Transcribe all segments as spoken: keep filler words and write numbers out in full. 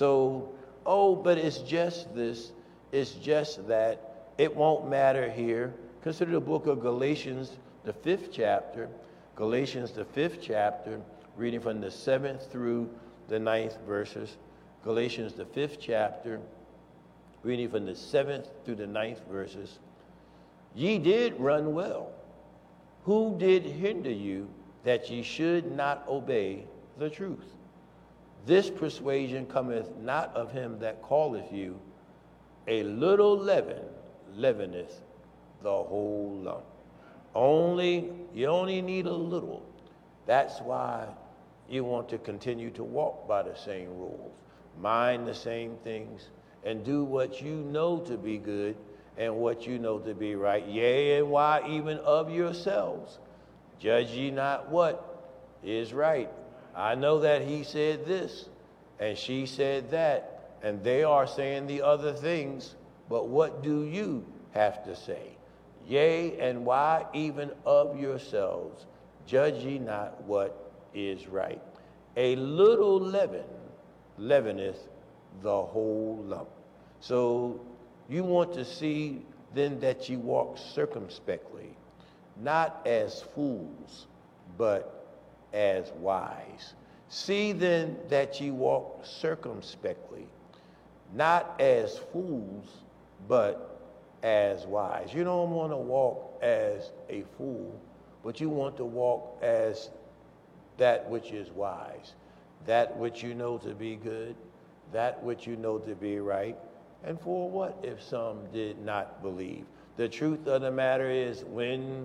So, oh, but it's just this, it's just that, it won't matter here. Consider the book of Galatians, the fifth chapter, Galatians, the fifth chapter, reading from the seventh through the ninth verses. Galatians, the fifth chapter, reading from the seventh through the ninth verses. Ye did run well. Who did hinder you that ye should not obey the truth? This persuasion cometh not of him that calleth you. A little leaven leaveneth the whole lump. Only, you only need a little. That's why you want to continue to walk by the same rules, mind the same things, and do what you know to be good and what you know to be right. Yea, and why even of yourselves judge ye not what is right. I know that he said this, and she said that, and they are saying the other things, but what do you have to say? Yea, and why even of yourselves judge ye not what is right. A little leaven leaveneth the whole lump. So you want to see then that ye walk circumspectly, not as fools, but as wise. See then that ye walk circumspectly, not as fools, but as wise. You don't want to walk as a fool, but you want to walk as that which is wise, that which you know to be good, that which you know to be right. And for what if some did not believe? The truth of the matter is, when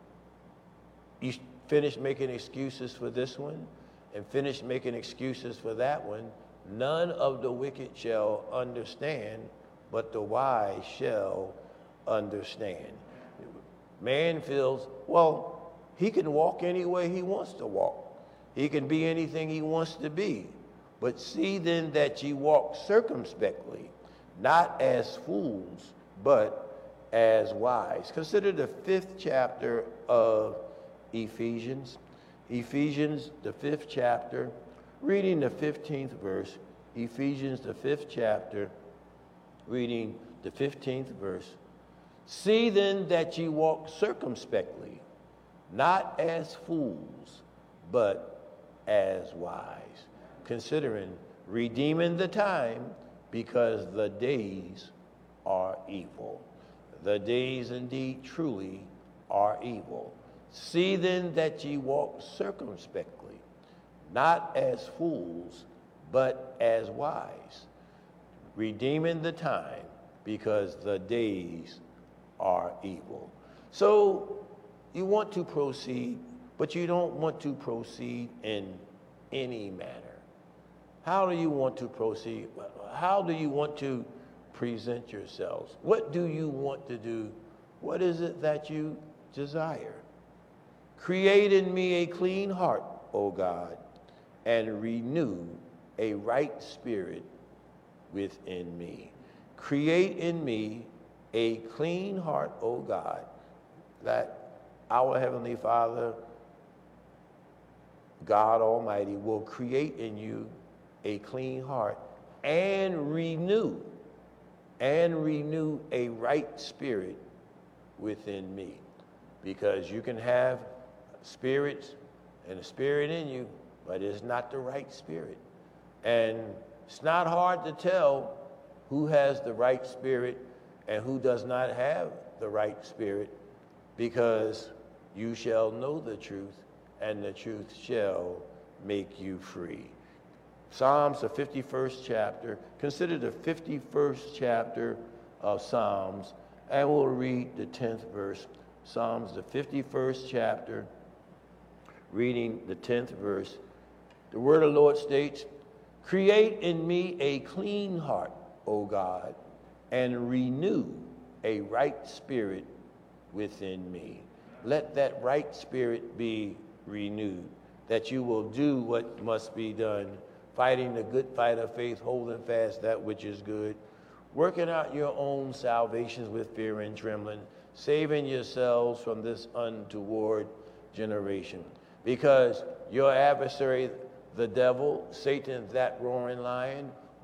you finish making excuses for this one and finish making excuses for that one, none of the wicked shall understand, but the wise shall understand. Man feels, well, he can walk any way he wants to walk. He can be anything he wants to be. But see then that ye walk circumspectly, not as fools, but as wise. Consider the fifth chapter of Ephesians. Ephesians, the fifth chapter, reading the fifteenth verse. Ephesians, the fifth chapter, reading the fifteenth verse. See then that ye walk circumspectly, not as fools, but as wise, considering redeeming the time, because the days are evil. The days indeed truly are evil. See then that ye walk circumspectly, not as fools, but as wise, redeeming the time, because the days are evil. So you want to proceed, but you don't want to proceed in any manner. How do you want to proceed? How do you want to present yourselves? What do you want to do? What is it that you desire? Create in me a clean heart, O God, and renew a right spirit within me. Create in me a clean heart, O God, that our Heavenly Father, God Almighty, will create in you a clean heart and renew, and renew a right spirit within me. Because you can have spirits and a spirit in you, but it's not the right spirit. And it's not hard to tell who has the right spirit and who does not have the right spirit, because you shall know the truth, and the truth shall make you free. Psalms, the fifty-first chapter. Consider the fifty-first chapter of Psalms, and we'll read the tenth verse. Psalms, the fifty-first chapter, reading the tenth verse. The word of the Lord states, create in me a clean heart, O God, and renew a right spirit within me. Let that right spirit be renewed, that you will do what must be done, fighting the good fight of faith, holding fast that which is good, working out your own salvations with fear and trembling, saving yourselves from this untoward generation. Because your adversary, the devil, Satan, that roaring lion,